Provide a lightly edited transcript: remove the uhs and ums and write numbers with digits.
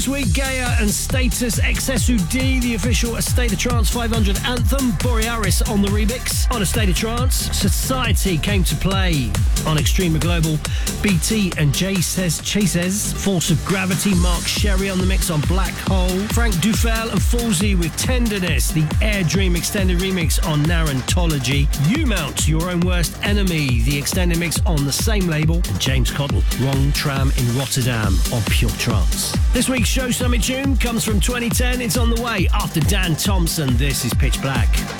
This week, Gaia and Status XSUD, the official A State of Trance 500 anthem. Borealis on the remix. On A State of Trance, Society came to play on Extrema Global. BT and Chases, Force of Gravity. Mark Sherry on the mix on Black Hole. Frank Dufel and Falsey with Tenderness, the Air Dream extended remix on Narrantology. You Mount, Your Own Worst Enemy, the extended mix on the same label. And James Cottle, Wrong Tram in Rotterdam on Pure Trance. This week's Show Summit tune comes from 2010. It's on the way after Dan Thompson. This is Pitch Black.